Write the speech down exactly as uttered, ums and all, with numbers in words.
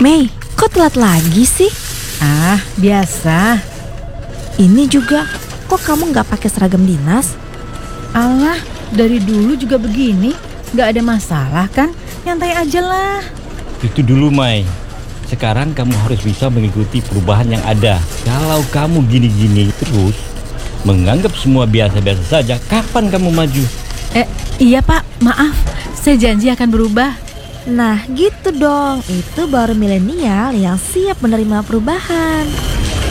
Mei, kok telat lagi sih? Ah, biasa. Ini juga, kok kamu nggak pakai seragam dinas? Alah, dari dulu juga begini. Gak ada masalah kan? Nyantai aja lah. Itu dulu, Mai. Sekarang kamu harus bisa mengikuti perubahan yang ada. Kalau kamu gini-gini terus, menganggap semua biasa-biasa saja, kapan kamu maju? Eh, iya Pak, maaf. Saya janji akan berubah. Nah gitu dong, itu baru milenial yang siap menerima perubahan.